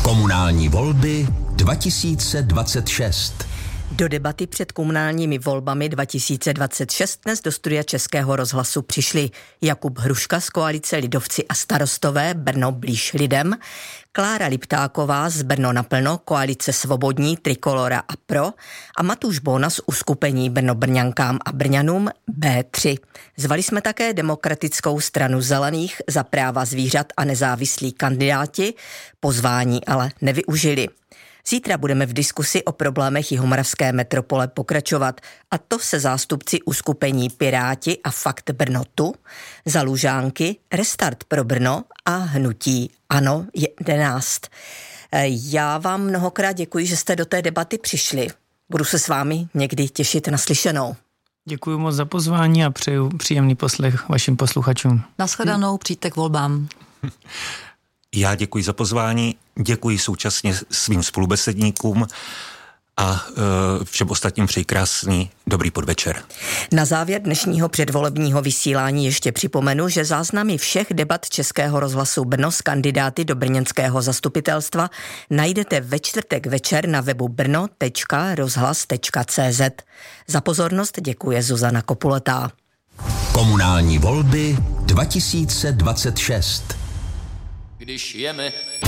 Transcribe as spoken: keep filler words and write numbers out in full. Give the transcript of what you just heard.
Komunální volby dva tisíce dvacet šest. Do debaty před komunálními volbami dva tisíce dvacet šest dnes do studia Českého rozhlasu přišli Jakub Hruška z koalice Lidovci a starostové Brno blíž lidem, Klára Liptáková z Brno naplno, koalice Svobodní, Trikolora a Pro a Matúš Bona z uskupení Brno Brňankám a Brňanům bé tři. Zvali jsme také Demokratickou stranu zelených, Za práva zvířat a nezávislí kandidáti, pozvání ale nevyužili. Zítra budeme v diskusi o problémech jihomoravské metropole pokračovat, a to se zástupci uskupení Piráti a Fakt Brno tu, Za Lužánky, Restart pro Brno a hnutí ANO jedenáct. Já vám mnohokrát děkuji, že jste do té debaty přišli. Budu se s vámi někdy těšit na slyšenou. Děkuji moc za pozvání a přeju příjemný poslech vašim posluchačům. Nashledanou, přijďte k volbám. Já děkuji za pozvání, děkuji současně svým spolubesedníkům a e, všem ostatním přeji krásný dobrý podvečer. Na závěr dnešního předvolebního vysílání ještě připomenu, že záznamy všech debat Českého rozhlasu Brno s kandidáty do brněnského zastupitelstva najdete ve čtvrtek večer na webu brno tečka rozhlas tečka cé zet. Za pozornost děkuje Zuzana Kopuletá. Komunální volby dva tisíce dvacet šest. Když jeme